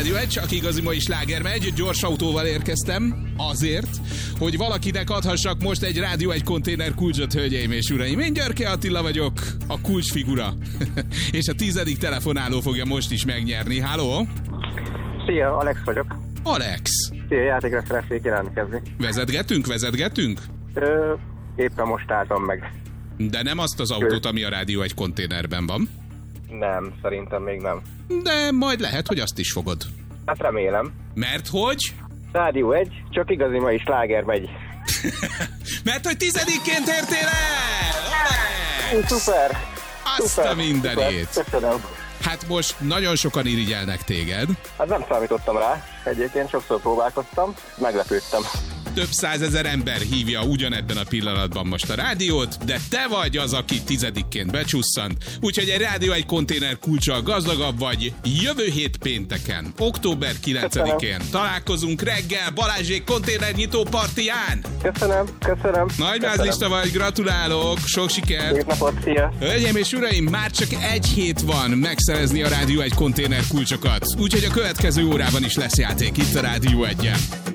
Rádió 1, csak igazi mai sláger megy. Gyors autóval érkeztem azért, hogy valakinek adhassak most egy Rádió 1 konténer kulcsot, hölgyeim és uraim. Én Györke Attila vagyok, a kulcsfigura. És a 10. telefonáló fogja most is megnyerni. Háló? Szia, Alex vagyok. Alex. Szia, játékra szeretnék jelentkezni. Vezetgetünk? Éppen most álltam meg. De nem azt az autót, ami a Rádió 1 konténerben van. Nem, szerintem még nem. De majd lehet, hogy azt is fogod. Hát remélem. Mert hogy? Rádió 1, csak igazi mai sláger megy. Mert hogy 10-ként értél el! Szuper! Azt a mindenét! Szuper. Köszönöm. Hát most nagyon sokan irigyelnek téged. Hát nem számítottam rá. Egyébként sokszor próbálkoztam, meglepődtem. Több százezer ember hívja ugyanebben a pillanatban most a rádiót, de te vagy az, aki 10-ként becsusszant. Úgyhogy egy Rádió 1 konténer kulccsal gazdagabb vagy. Jövő hét pénteken, október 9-én találkozunk reggel Balázsék konténernyitó partiján. Köszönöm. Nagy vázlista vagy, gratulálok, sok sikert. Szép napot, szia. Hölgyeim és uraim, már csak egy hét van megszerezni a Rádió 1 konténer kulcsokat. Úgyhogy a következő órában is lesz játék itt a Rádió 1-en.